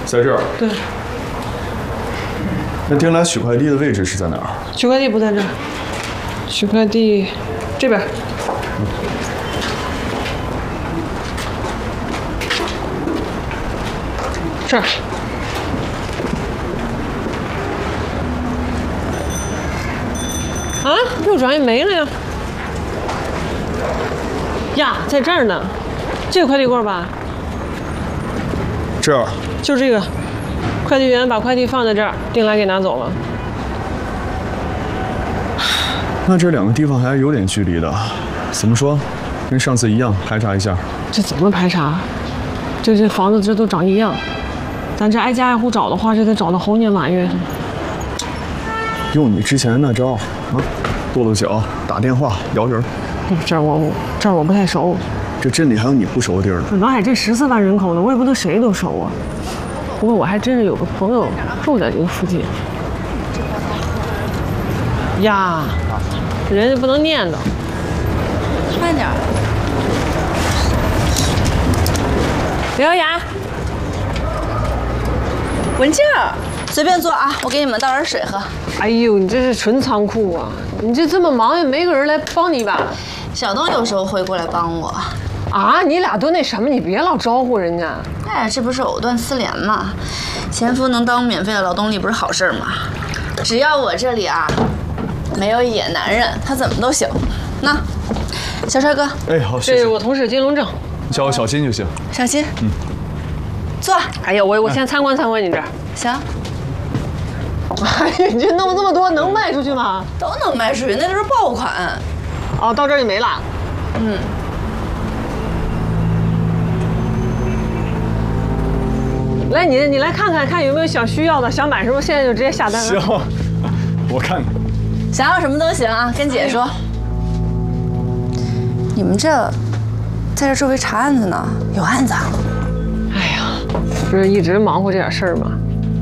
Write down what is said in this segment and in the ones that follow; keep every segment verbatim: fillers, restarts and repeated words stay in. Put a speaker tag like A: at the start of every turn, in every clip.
A: 在这儿。
B: 对。
A: 那丁来取快递的位置是在哪儿？
B: 取快递不在这儿，取快递这边。嗯、这儿。啊，右转也没了呀。呀，在这儿呢，这个快递柜吧。
A: 这儿。
B: 就这个。 快递员把快递放在这儿，丁来给拿走了。
A: 那这两个地方还是有点距离的，怎么说？跟上次一样，排查一下。
B: 这怎么排查？这这房子这都长一样，咱这挨家挨户找的话，这得找到猴年马月。
A: 用你之前那招啊，跺跺脚，打电话，摇人。
B: 这儿我我这儿我不太熟。
A: 这镇里还有你不熟的地儿呢。
B: 这脑海这十四万人口呢，我也不能谁都熟啊。 不过我还真是有个朋友住在这个附近。呀，人家不能念叨。
C: 慢点。刘瑶雅，文静，随便坐啊，我给你们倒点水喝。
B: 哎呦，你这是纯仓库啊！你这这么忙，也没个人来帮你一把。
C: 小东有时候会过来帮我。
B: 啊，你俩都那什么，你别老招呼人家。
C: 哎，这不是藕断丝连吗？前夫能当免费的劳动力不是好事吗？只要我这里啊没有野男人，他怎么都行。那，小帅哥，
A: 哎，好，谢谢。
B: 这是我同事金龙正，
A: 你叫我小金就行。
C: 小金，
A: 嗯，
C: 坐。
B: 哎呀，我我先参观参观你这儿。
C: 行。
B: 哎呀，你这弄这么多能卖出去吗？
C: 都能卖出去，那都是爆款。
B: 哦，到这儿就没了。
C: 嗯。
B: 来，你你来看看，看有没有想需要的，想买什么，现在就直接下单。
A: 行，我看看。
C: 想要什么都行啊，跟姐说。你们这，在这周围查案子呢，有案子啊？
B: 哎呀，不是一直忙活这点事儿吗？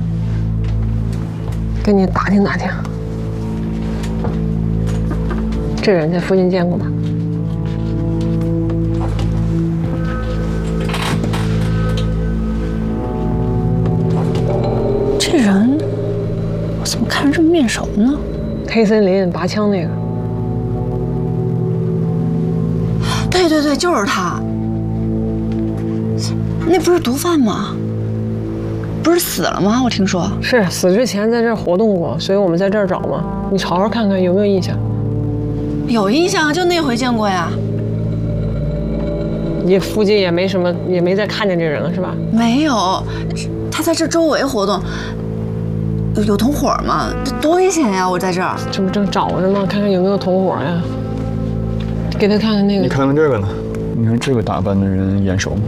B: 跟你打听打听，这人在附近见过吗？
C: 这人，我怎么看着这么面熟呢？
B: 黑森林拔枪那个。
C: 对对对，就是他。那不是毒贩吗？不是死了吗？我听说
B: 是死之前在这儿活动过，所以我们在这儿找嘛。你好好看看有没有印象？
C: 有印象啊，就那回见过呀。
B: 你附近也没什么，也没再看见这人了是吧？
C: 没有，他在这周围活动。 有有同伙吗？这多危险呀！我在这儿，
B: 这不正找着吗？看看有没有同伙呀。给他看看那个。
A: 你看看这个呢？你看这个打扮的人眼熟吗？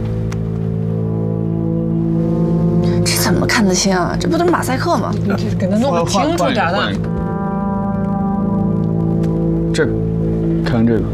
C: 这怎么看得清啊？这不都是马赛克吗？
B: 你这给他弄得清楚点的。
A: 这个，看看这个。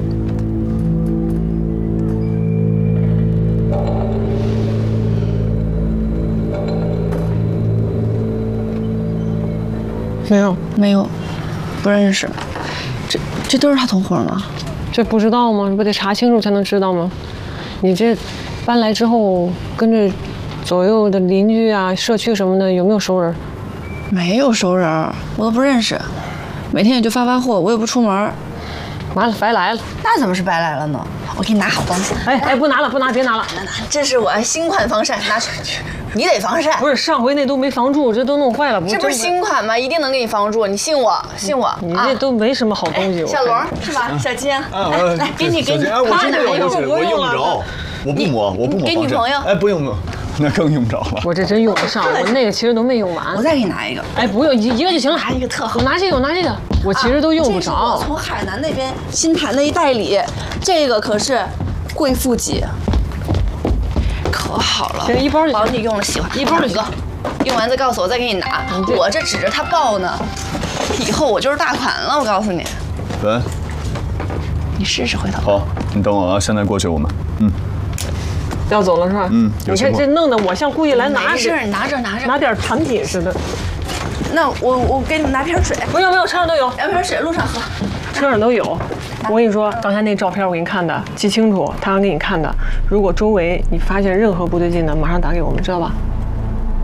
B: 没有，
C: 没有，不认识。这这都是他同伙吗？
B: 这不知道吗？这不得查清楚才能知道吗？你这搬来之后，跟着左右的邻居啊、社区什么的，有没有熟人？
C: 没有熟人，我都不认识。每天也就发发货，我也不出门。
B: 完了，白来了。那
C: 怎么是白来了呢？我给你拿好东西。
B: 哎哎，不拿了，不拿，别拿了。
C: 拿拿，这是我新款防晒，拿去。你得防晒。
B: 不是上回那都没防住，这都弄坏了。
C: 这不是新款吗？一定能给你防住，你信我，信我。
B: 你这都没什么好东西。
C: 小龙是吧？小金，来来，给你给你。
A: 我真的用不起，我用不着。我不抹，我不抹。
C: 给女朋友。
A: 哎，不用不用。 那更用不着了。
B: 我这真用不上，我那个其实都没用完。
C: 我再给你拿一个。
B: 哎，不用，一一个就行了。
C: 拿一个特好。
B: 我拿这个，我拿这个，我其实都用不着。这是
C: 我从海南那边新谈的一代理，这个可是贵妇级，可好了。
B: 行，一包就行。
C: 保你用了喜欢。
B: 一包一个，
C: 用完再告诉我，再给你拿。我这指着它报呢，以后我就是大款了。我告诉你。
A: 文，
C: 你试试回头。
A: 好，你等我啊，现在过去我们。嗯。
B: 要走了是吧？
A: 嗯，
B: 你看这弄得我像故意来拿，
C: 没事，你拿着拿着，
B: 拿点产品似的。
C: 那我我给你们拿瓶水。
B: 不用不用，车上都有，
C: 两瓶水路上喝。
B: 车上都有。我跟你说，刚才那照片我给你看的，记清楚，他刚给你看的。如果周围你发现任何不对劲的，马上打给我们，知道吧？